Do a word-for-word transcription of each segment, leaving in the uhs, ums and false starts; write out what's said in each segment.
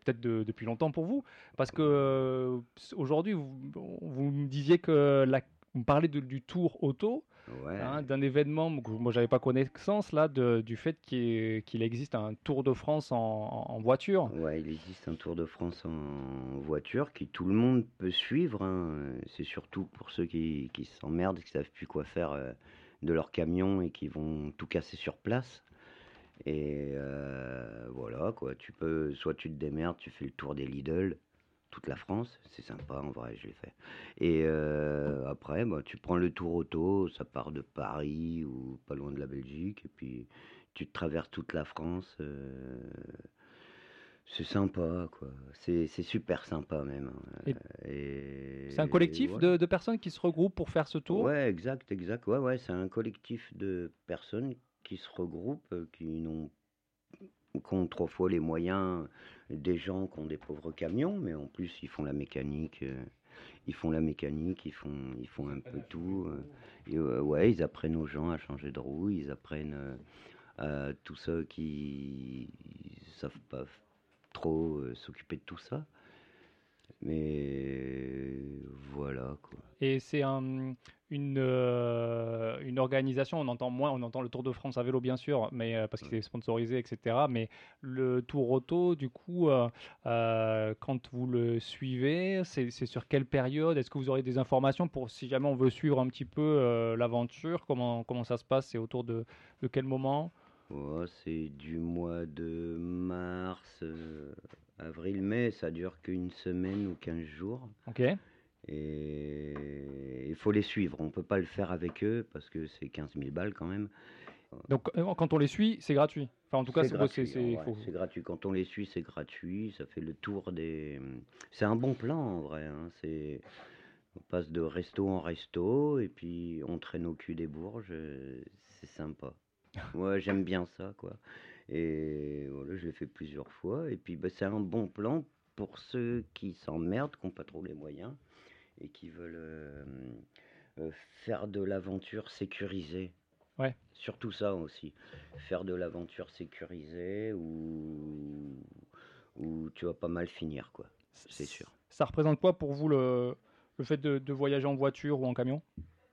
peut-être de- depuis longtemps pour vous, parce que euh, aujourd'hui, vous, vous me disiez que la, vous me parlez de- du tour auto, hein, Ouais, d'un événement que moi j'avais pas connaissance là, de- du fait qu'il qu'il existe un Tour de France en, en voiture. ouais, il existe un Tour de France en voiture qui tout le monde peut suivre, hein. C'est surtout pour ceux qui, qui s'emmerdent, qui savent plus quoi faire euh, de leur camion et qui vont tout casser sur place. Et euh, voilà quoi, tu peux, soit tu te démerdes, tu fais le tour des Lidl, toute la France, c'est sympa en vrai, je l'ai fait. Et euh, après, bah, tu prends le tour auto, ça part de Paris ou pas loin de la Belgique, et puis tu traverses toute la France. euh, c'est sympa, quoi. C'est c'est super sympa même, Et hein. c'est un Et collectif voilà. de, de personnes qui se regroupent pour faire ce tour. Ouais, exact, exact. Ouais, ouais, c'est un collectif de personnes qui se regroupent, euh, qui n'ont qui ont trois fois les moyens des gens qui ont des pauvres camions, mais en plus ils font la mécanique, euh, ils font la mécanique, ils font, ils font un peu tout. euh, et, euh, ouais, ils apprennent aux gens à changer de roue, ils apprennent euh, à tous ceux qui savent pas trop euh, s'occuper de tout ça. Mais voilà quoi. Et c'est un- une, euh, une organisation, on entend moins, on entend le Tour de France à vélo bien sûr, mais euh, parce Ouais. qu'il est sponsorisé, et cetera. Mais le Tour Auto, du coup, euh, euh, quand vous le suivez, c'est c'est sur quelle période? Est-ce que vous aurez des informations pour si jamais on veut suivre un petit peu euh, l'aventure? Comment, comment ça se passe? C'est autour de, de quel moment? Oh, c'est du mois de mars, euh, avril, mai, ça dure qu'une semaine ou quinze jours. Ok. Et il faut les suivre. On peut pas le faire avec eux parce que c'est quinze mille balles quand même. Donc euh, quand on les suit, c'est gratuit. Enfin, en tout cas, C'est c'est ouais, c'est- gratuit, en c'est- vrai. faut. C'est gratuit. Quand on les suit, c'est gratuit. Ça fait le tour des. C'est un bon plan en vrai, hein. C'est. On passe de resto en resto et puis on traîne au cul des Bourges. euh, C'est sympa. Moi, j'aime bien ça, quoi. Et voilà, je l'ai fait plusieurs fois. Et puis, bah, c'est un bon plan pour ceux qui s'emmerdent, qui n'ont pas trop les moyens et qui veulent euh, euh, faire de l'aventure sécurisée. Ouais. Surtout ça aussi. Faire de l'aventure sécurisée où, où tu vas pas mal finir, quoi. C'est C- sûr. Ça représente quoi pour vous le, le fait de, de voyager en voiture ou en camion?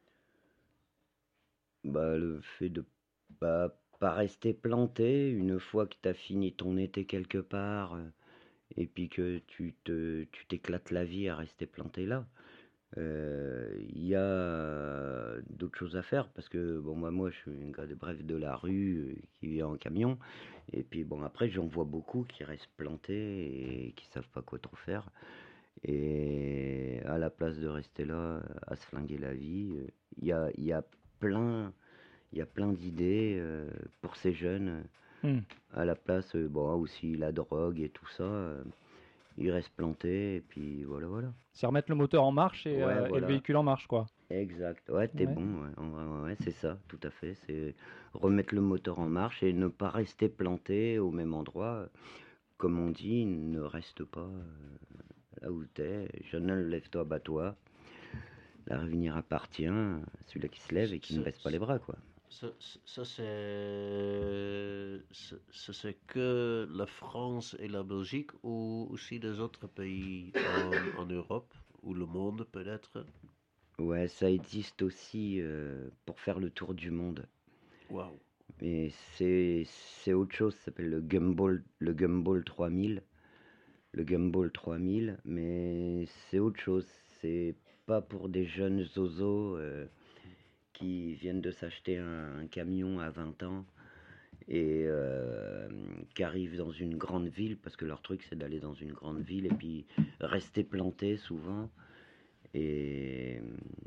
Bah, le fait de pas, pas rester planté une fois que tu as fini ton été quelque part euh, et puis que tu te, tu t'éclates la vie à rester planté là. Euh, Il y a d'autres choses à faire parce que bon moi moi je suis un gars de bref de la rue euh, qui vit en camion et puis bon après j'en vois beaucoup qui restent plantés et qui savent pas quoi trop faire et à la place de rester là à se flinguer la vie euh, il y a il y a plein il y a plein d'idées euh, pour ces jeunes Hmm. à la place euh, bon aussi la drogue et tout ça euh, ils restent plantés et puis voilà voilà. C'est remettre le moteur en marche et, Ouais, euh, et le voilà. véhicule en marche, quoi. Exact, ouais, t'es Ouais. bon, ouais. En vrai, ouais, ouais, c'est ça, tout à fait. C'est remettre le moteur en marche et ne pas rester planté au même endroit. Comme on dit, ne reste pas euh, là où t'es. Jeune homme, lève-toi, bats-toi. L'avenir appartient à celui-là qui se lève et qui ne Ça, baisse pas les bras, quoi. ça, ça, c'est ça, ça, c'est que la France et la Belgique ou aussi des autres pays en, en Europe ou le monde peut-être. Ouais, ça existe aussi euh, pour faire le tour du monde. Waouh. Mais c'est c'est autre chose, ça s'appelle le Gumball, le Gumball trois mille. Le Gumball trois mille, mais c'est autre chose. C'est pas pour des jeunes zozos euh, qui viennent de s'acheter un, un camion à vingt ans et euh, qui arrivent dans une grande ville, parce que leur truc c'est d'aller dans une grande ville et puis rester planté souvent. Et,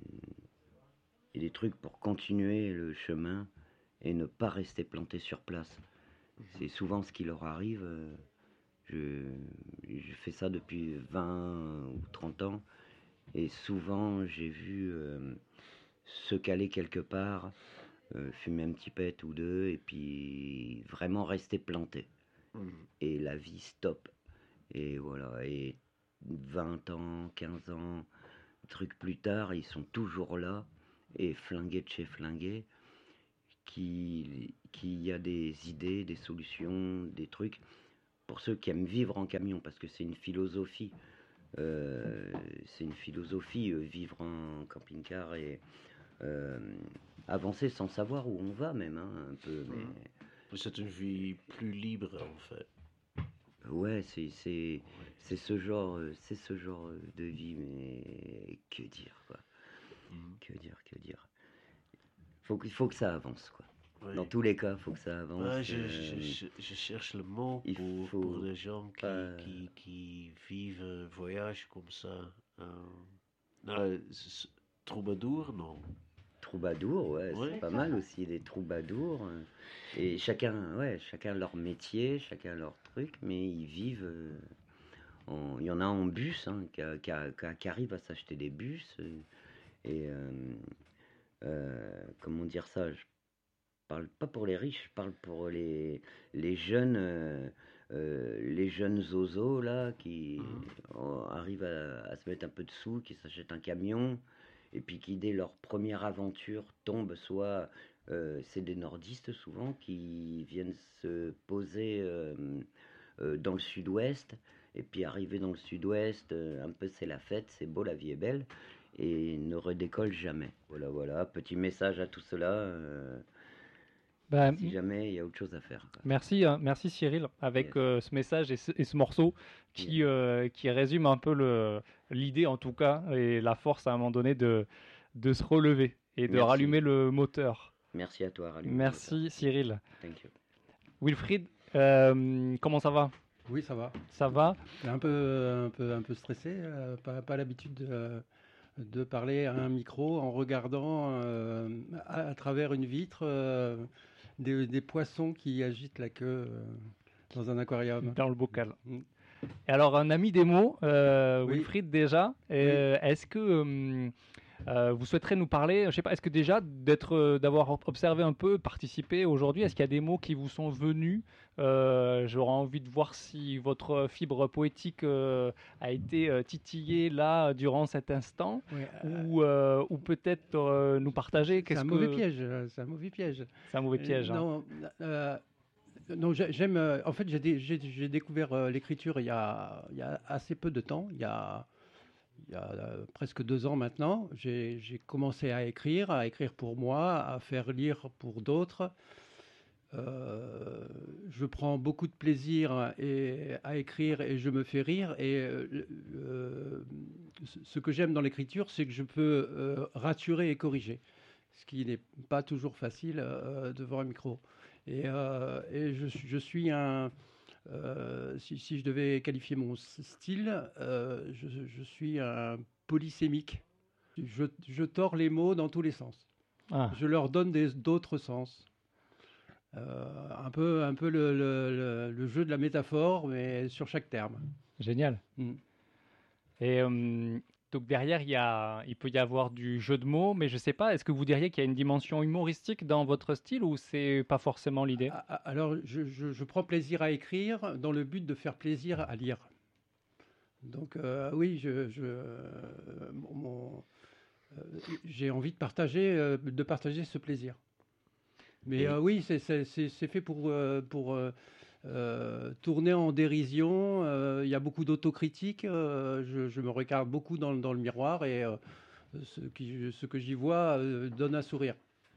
et des trucs pour continuer le chemin et ne pas rester planté sur place. C'est souvent ce qui leur arrive. euh, Je, je fais ça depuis vingt ou trente ans et souvent j'ai vu euh, se caler quelque part, euh, fumer un petit pet ou deux et puis vraiment rester planté. Mhm. Et la vie stoppe. Et voilà, et vingt ans, quinze ans, trucs plus tard, ils sont toujours là et flingués de chez flingués, qui, qui y a des idées, des solutions, des trucs pour ceux qui aiment vivre en camion, parce que c'est une philosophie. Euh, c'est une philosophie, euh, vivre en camping-car et euh, avancer sans savoir où on va même, hein, un peu. Mais Mais c'est une vie plus libre en fait. ouais, c'est c'est c'est ce genre, euh, c'est ce genre euh, de vie, mais que dire quoi, Mhm. que dire, que dire. Faut qu'il faut que ça avance quoi. Oui. Dans tous les cas, faut que ça avance. Ouais, je, euh, je, je, je cherche le mot il pour, faut pour les gens qui, pas- qui, qui vivent un voyage comme ça. Euh, non, c'est- troubadour, non. Troubadour, ouais, Ouais. c'est pas mal aussi les troubadours. euh, Et chacun, ouais, chacun leur métier, chacun leur truc, mais ils vivent. euh, en- Il y en a en bus, hein, qui, a- qui, a- qui a- qui arrivent à s'acheter des bus. euh, Et euh, euh, comment dire ça? Je parle pas pour les riches, je parle pour les, les jeunes, euh, euh, les jeunes zozos là qui Mhm. euh, arrivent à, à se mettre un peu de sous, qui s'achètent un camion et puis qui dès leur première aventure tombent soit euh, c'est des nordistes souvent qui viennent se poser euh, euh, dans le sud-ouest et puis arriver dans le sud-ouest, euh, un peu c'est la fête, c'est beau, la vie est belle et ne redécollent jamais. Voilà, voilà, petit message à tout cela. euh, Ben, si jamais il y a autre chose à faire. Quoi. merci, hein, merci Cyril, avec Yes. euh, ce message et ce, et ce morceau qui, Yes. euh, qui résume un peu le, l'idée en tout cas et la force à un moment donné de, de se relever et de Merci. rallumer le moteur. Merci à toi, Rallume. Merci Cyril. Thank you. Wilfried, euh, comment ça va? Oui, ça va. Ça va? Un peu, un peu, un peu stressé, euh, pas, pas l'habitude de, de parler à un micro en regardant euh, à, à travers une vitre euh, des, des poissons qui agitent la queue euh, dans un aquarium. Dans le bocal. Mm. Et alors, un ami des mots, euh, Oui. Wilfried déjà, euh, est-ce que euh, euh, vous souhaiterez nous parler, je sais pas, est-ce que déjà d'être, euh, d'avoir observé un peu, participé aujourd'hui, est-ce qu'il y a des mots qui vous sont venus? Euh, J'aurais envie de voir si votre fibre poétique euh, a été euh, titillée là durant cet instant, Ouais, euh, ou, euh, ou peut-être euh, nous partager. c'est Qu'est-ce un que mauvais piège. euh, C'est un mauvais piège. C'est un mauvais Euh, piège. hein. Non, euh, non, j'ai- j'aime. euh, En fait, j'ai dé- j'ai j'ai découvert euh, l'écriture il y a, il y a assez peu de temps. Il y a, il y a euh, presque deux ans maintenant. J'ai j'ai commencé à écrire, à écrire pour moi, à faire lire pour d'autres. Euh, je prends beaucoup de plaisir et, à écrire et je me fais rire. Et euh, euh, ce que j'aime dans l'écriture, c'est que je peux euh, raturer et corriger, ce qui n'est pas toujours facile euh, devant un micro. Et, euh, et je, suis- je suis un, euh, si, si je devais qualifier mon s- style, euh, je, je suis un polysémique. Je, je tords les mots dans tous les sens. Ah, Je leur donne des- d'autres sens. Euh, un peu, un peu le, le- le- le jeu de la métaphore, mais sur chaque terme. génial. Mm. Et euh, donc derrière, il y a, il peut y avoir du jeu de mots, mais je sais pas, est-ce que vous diriez qu'il y a une dimension humoristique dans votre style ou c'est pas forcément l'idée? A- a- Alors, je, je- je prends plaisir à écrire dans le but de faire plaisir à lire. Donc, euh, oui, je, je- euh, mon- mon- euh, j'ai envie de partager, euh, de partager ce plaisir. Mais Et- euh, oui, c'est c'est- c'est- c'est fait pour, euh, pour euh, euh, tourner en dérision. Euh, Il y a beaucoup d'autocritique. euh, je, je me regarde beaucoup dans, le- dans le miroir et euh, ce, qui, ce que j'y vois euh, donne un sourire.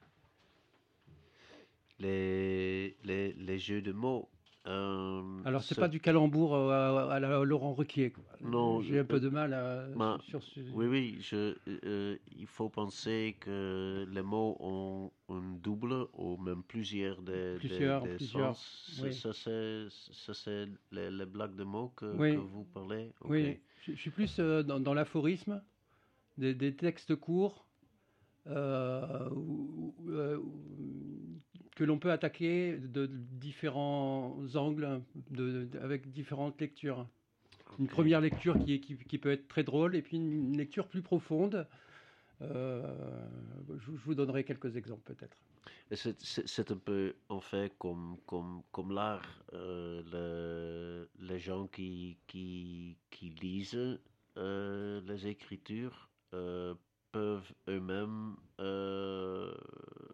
Les, les, les jeux de mots. euh, Alors, c'est ce- pas du calembour euh, à, à la Laurent Ruquier, quoi. Non, J'ai un peu euh, de mal à, bah, sur ce. Oui, oui, je, euh, il faut penser que les mots ont un double ou même plusieurs des, des- Plusieurs, des plusieurs, sens. oui. Ça, c'est, ça, c'est les, les blagues de mots que, Oui. que vous parlez. Ok. Oui, je, je suis plus euh, dans, dans l'aphorisme, des, des textes courts euh, où- où- euh, où- que l'on peut attaquer de différents angles, de- de- avec différentes lectures. Une Ok. première lecture qui, est- qui, qui peut être très drôle et puis une, une lecture plus profonde. Euh, je, je vous donnerai quelques exemples peut-être. Et C'est, c'est- c'est un peu, en fait, comme, comme, comme l'art. euh, le- les gens qui, qui, qui lisent euh, les écritures euh, peuvent eux-mêmes euh,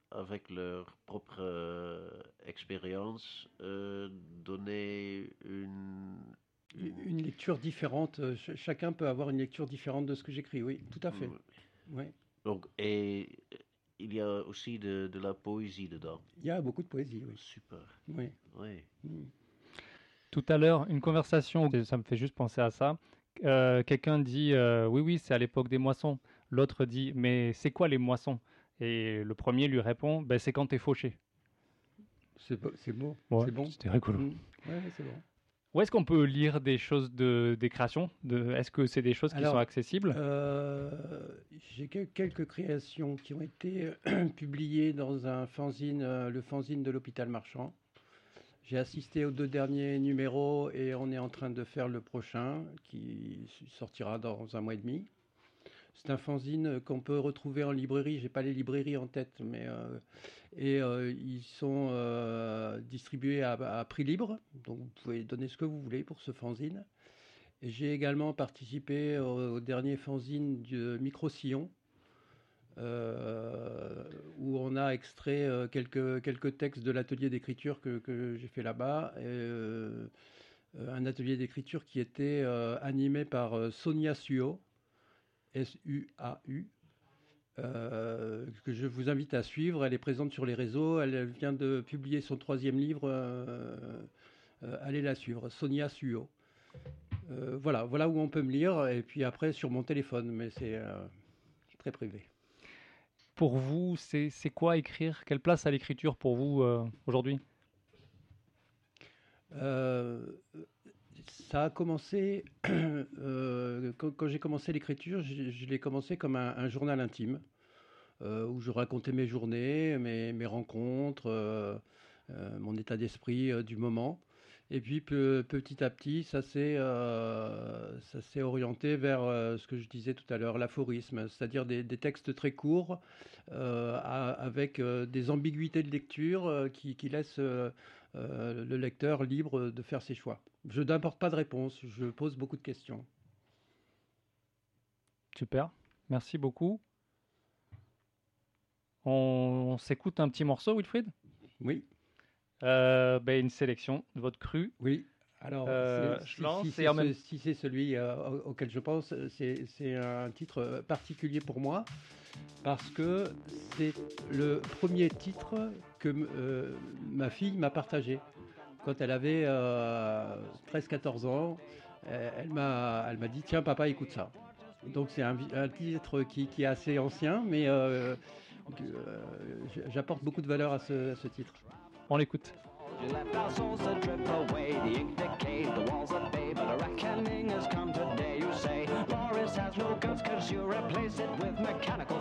avec leur propre euh, expérience, euh, donner une, Une une lecture différente. euh, ch- Chacun peut avoir une lecture différente de ce que j'écris, oui, tout à fait. Mm. Oui. Donc, et euh, il y a aussi de, de la poésie dedans. Il y a beaucoup de poésie, oui. Super. Oui. Oui. Mm. Tout à l'heure, une conversation, ça me fait juste penser à ça. Euh, quelqu'un dit euh, oui, oui, c'est à l'époque des moissons. L'autre dit mais c'est quoi les moissons? Et le premier lui répond ben, c'est quand t'es fauché. C'est beau, c'est beau, Ouais, c'est bon. c'était rigolo. Mm. Ouais, ouais, c'est bon. Où est-ce qu'on peut lire des choses de des créations de, Est-ce que c'est des choses qui Alors, sont accessibles? Euh, j'ai que- quelques créations qui ont été publiées dans un fanzine, euh, le fanzine de l'Hôpital Marchand. J'ai assisté aux deux derniers numéros et on est en train de faire le prochain qui sortira dans un mois et demi. C'est un fanzine qu'on peut retrouver en librairie. J'ai pas les librairies en tête, mais euh, et euh, ils sont euh, distribués à, à prix libre. Donc vous pouvez donner ce que vous voulez pour ce fanzine. Et j'ai également participé au, au dernier fanzine du Micro-Sillon, euh, où on a extrait euh, quelques, quelques textes de l'atelier d'écriture que, que j'ai fait là-bas. Et, euh, un atelier d'écriture qui était euh, animé par euh, Sonia Suo, S U A U, euh, que je vous invite à suivre. Elle est présente sur les réseaux. Elle vient de publier son troisième livre. Euh, euh, allez la suivre, Sonia Suo. Euh, voilà, voilà où on peut me lire. Et puis après, sur mon téléphone, mais c'est euh, très privé. Pour vous, c'est c'est quoi écrire? Quelle place a l'écriture pour vous euh, aujourd'hui? Euh, ça a commencé, euh, quand, quand j'ai commencé l'écriture, je, je l'ai commencé comme un, un journal intime, euh, où je racontais mes journées, mes, mes rencontres, euh, euh, mon état d'esprit euh, du moment. Et puis pe- petit à petit, ça s'est euh, ça s'est orienté vers euh, ce que je disais tout à l'heure, l'aphorisme, c'est-à-dire des, des textes très courts euh, à- avec euh, des ambiguïtés de lecture euh, qui, qui laissent euh, euh, le lecteur libre de faire ses choix. Je n'apporte pas de réponse, je pose beaucoup de questions. Super, merci beaucoup. On, on s'écoute un petit morceau, Wilfried? Oui, Euh, ben, une sélection de votre cru. oui. Alors, Euh, c'est- je si, lance si et c'est en même- ce- si c'est celui euh, au- auquel je pense, c'est c'est un titre particulier pour moi parce que c'est le premier titre que m- euh, ma fille m'a partagé. Quand elle avait euh, treize quatorze ans, euh, elle m'a elle m'a dit tiens papa écoute ça. Donc c'est un, vi- un titre qui, qui est assez ancien, mais euh, que, euh, j- j'apporte beaucoup de valeur à ce, à ce titre. On l'écoute. You left our souls to drip away, the ink decayed, the walls are bay, but a reckoning has come today. You say Boris has no guts cause you replace it with mechanical